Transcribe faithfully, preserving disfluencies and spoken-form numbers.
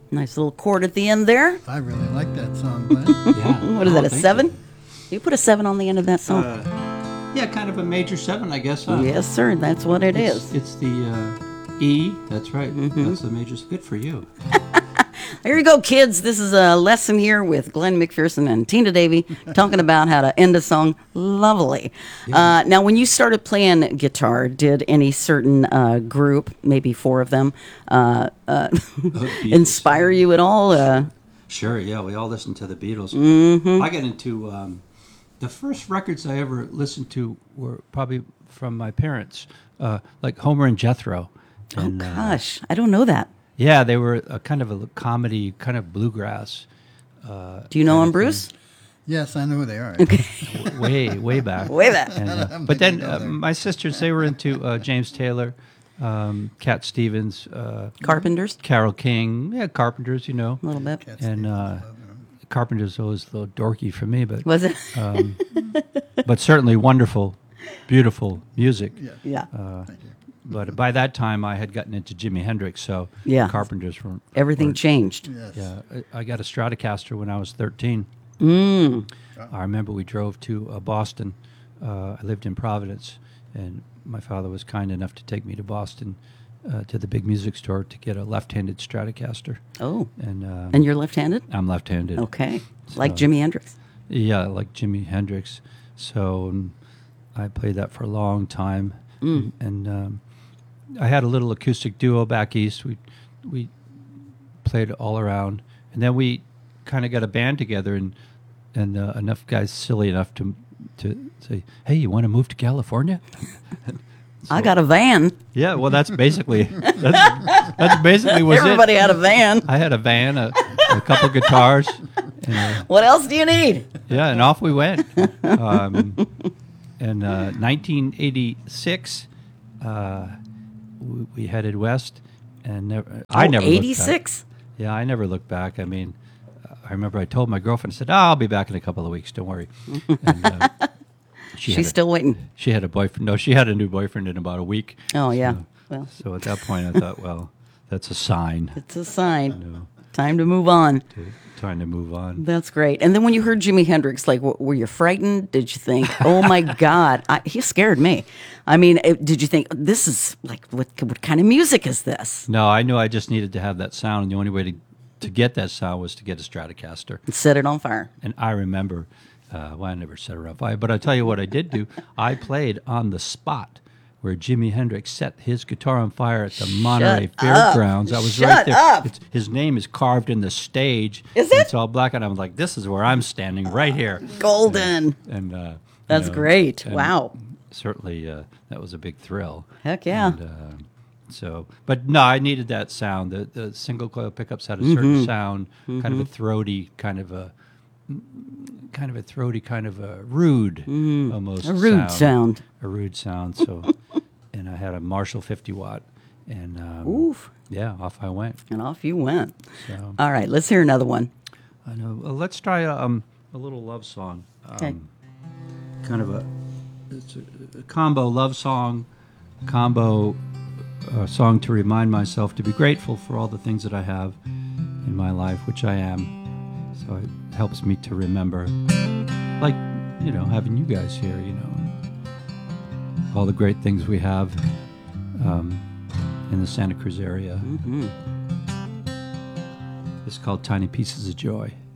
Nice little chord at the end there. I really like that song, Glenn. Yeah. What is Oh, that, a thank seven? you. You put a seven on the end of that song? Uh, yeah, kind of a major seven, I guess. Huh? Yes, sir. That's what it it's, is. It's the uh, E. That's right. Mm-hmm. That's the major. Good for you. Here you go, kids. This is a lesson here with Glenn McPherson and Tina Davey talking about how to end a song lovely. Uh, now, when you started playing guitar, did any certain uh, group, maybe four of them, uh, uh, inspire you at all? Uh, Sure, yeah, we all listened to the Beatles. Mm-hmm. I got into um, the first records I ever listened to were probably from my parents, uh, like Homer and Jethro. And, oh, uh, gosh. I don't know that. yeah, they were a kind of a comedy, kind of bluegrass. Uh, Do you know kind them, of Bruce? Yes, I know who they are. thing. Way, way back. Way back. And, uh, I'm but then thinking of uh, them. my sisters, they were into uh, James Taylor, um, Cat Stevens, uh, Carpenters? Carole King, yeah, Carpenters, you know. A little bit. Cat And Stevens, uh, I love them. Carpenters always a little dorky for me, but Was it? um, but certainly wonderful, beautiful music. Yeah. Yeah. Uh, Thank you. but by that time, I had gotten into Jimi Hendrix, so Yeah. Carpenters were Everything were- changed. Yes. Yeah, I I got a Stratocaster when I was thirteen. Mm. I remember we drove to uh, Boston. Uh, I lived in Providence, and my father was kind enough to take me to Boston uh, to the big music store to get a left-handed Stratocaster. Oh. And, uh, And you're left-handed? I'm left-handed. Okay. Like So- Jimi Hendrix. Yeah, like Jimi Hendrix. So um, I played that for a long time, Mm. and um, I had a little acoustic duo back east. We we played all around, and then we kind of got a band together, and and uh, enough guys silly enough to to say, "Hey, you want to move to California?" I got a van. Yeah, well, that's basically that's, that's basically was Everybody it. had a van. I had a van, a, a couple guitars, and uh, What else do you need? yeah, and off we went. Um, in uh, nineteen eighty-six, uh, we, we headed west, and never, I Oh, never looked back. eighty-six? Yeah, I never looked back. I mean, I remember I told my girlfriend, I said, oh, "I'll be back in a couple of weeks. Don't worry." And, uh, she She's had a, still waiting. she had a boyfriend. No, she had a new boyfriend in about a week. Oh, yeah. So, Well, so at that point, I thought, well, that's a sign. it's a sign. No, Time to move on. to, time to move on. That's great. And then when you heard Jimi Hendrix, like, w- were you frightened? Did you think, oh my God, I, he scared me? I mean, it, did you think, this is like, what, what kind of music is this? No, I knew I just needed to have that sound, and the only way to to get that sound was to get a Stratocaster. Set it on fire. And I remember, uh, well, I never set her on fire, but I'll tell you what I did do. I played on the spot where Jimi Hendrix set his guitar on fire at the Monterey up. Fairgrounds. I was Shut right there. up. It's, his name is carved in the stage. Is and it? It's all black, and I was like, this is where I'm standing, right here. Golden. And uh, That's you know, great. and Wow. Certainly, uh, that was a big thrill. Heck yeah. And, uh, so, but no, I needed that sound. The, the single coil pickups had a certain Mm-hmm. sound, kind of a throaty, kind of a, kind of a throaty, kind of a rude, almost Mm-hmm. A rude sound. a rude sound. So, and I had a Marshall fifty watt, and um, Oof. yeah, off I went. And off you went. So, All right, let's hear another one. I know. Well, let's try a, um, a little love song. Um, Okay. Kind of a, it's a, a combo love song, combo uh, song to remind myself to be grateful for all the things that I have in my life, which I am. So it helps me to remember, like, you know, having you guys here, you know, all the great things we have um, in the Santa Cruz area. Mm-hmm. It's called Tiny Pieces of Joy.